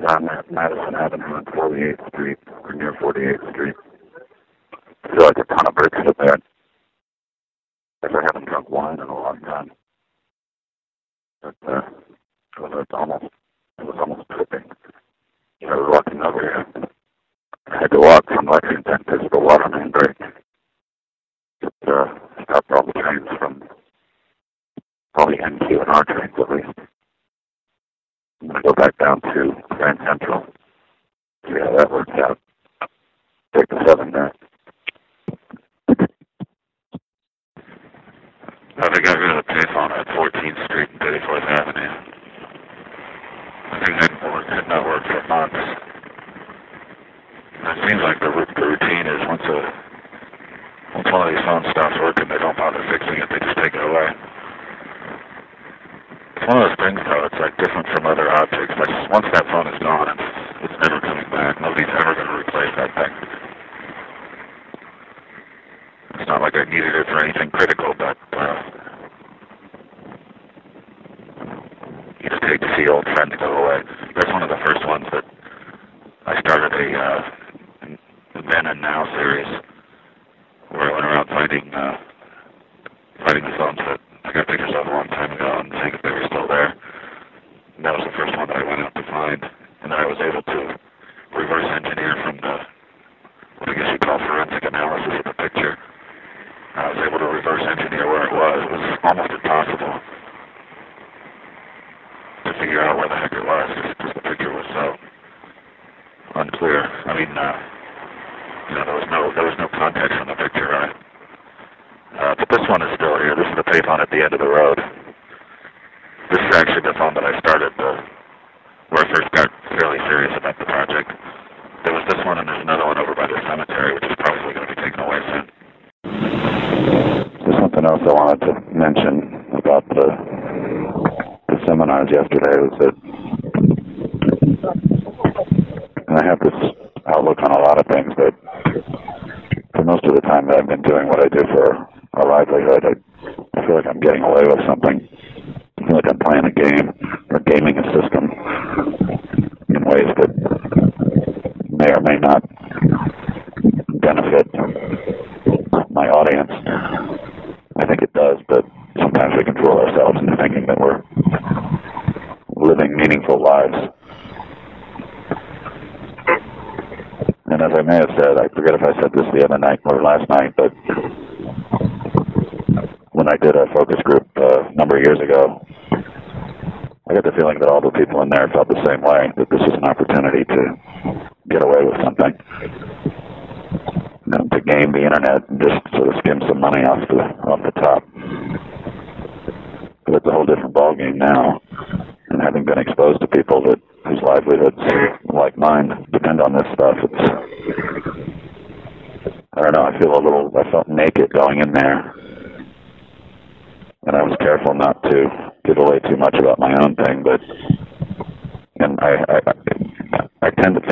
down at Madison Avenue and 48th Street, or near 48th Street. I feel like a ton of bricks hit there. I haven't drunk wine in a long time. But it was almost tripping. I was walking over here. I had to walk from Lexington to the Waterman Bridge. It stopped all the trains from all the NQ and R trains at least. I'm going to go back down to Grand Central. See how that works out. Take the 7 there. They got rid of the payphone at 14th Street and 34th Avenue. I think that had not worked for months. It seems like the routine is once one of these phones stops working, they don't bother fixing it, they just take it away. It's one of those things, though, it's like different from other objects. Like once that phone is gone, it's never coming back. Nobody's ever going to replace that thing. It's not like I needed it for anything critical, but you just hate to see old friend go away. That's one of the first ones that I started a Then and Now series where I went around finding the phones that I got pictures of a long time ago and seeing if they were still there. And that was the first one that I went out to find, and then I was able to reverse engineer from what I guess you call forensic analysis of the picture. I was able to reverse engineer where it was. It was almost impossible to figure out where the heck it was because the picture was so unclear. I mean, there was no context in the picture, right? But this one is still here. This is the payphone at the end of the road. This is actually the phone that I started where I first got fairly serious about the project. There was this one and there's another one over by the cemetery, which is probably going to be taken away soon. There's something else I wanted to mention about the seminars yesterday was that, and I have this outlook on a lot of things, but for most of the time that I've been doing what I do for a livelihood, I feel like I'm getting away with something. I feel like I'm playing a game or gaming a system in ways that may or may not benefit my audience. I think it does, but sometimes we can fool ourselves into thinking that we're living meaningful lives. And as I may have said, I forget if I said this the other night or last night, but when I did a focus group a number of years ago, I got the feeling that all the people in there felt the same way, that this was an opportunity to get away with something. To game the internet and just sort of skim some money off the top. But it's a whole different ballgame now. And having been exposed to people whose livelihoods, like mine, depend on this stuff, I don't know, I felt naked going in there. And I was careful not to give away too much about my own thing, and I tend to think